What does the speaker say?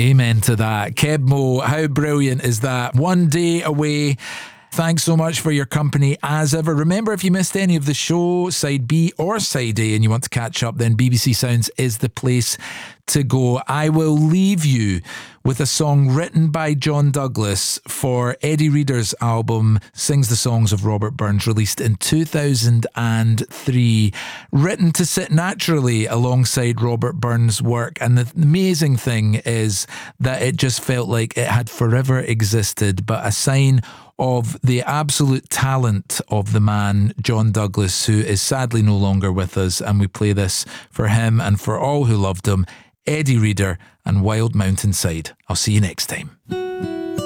Amen to that. Kebmo, how brilliant is that? One day away. Thanks so much for your company as ever. Remember, if you missed any of the show, side B or side A, and you want to catch up, then BBC Sounds is the place to go. I will leave you with a song written by John Douglas for Eddie Reader's album Sings the Songs of Robert Burns, released in 2003, written to sit naturally alongside Robert Burns' work. And the amazing thing is that it just felt like it had forever existed, but a sign of the absolute talent of the man, John Douglas, who is sadly no longer with us. And we play this for him and for all who loved him. Eddie Reader and Wild Mountainside. I'll see you next time.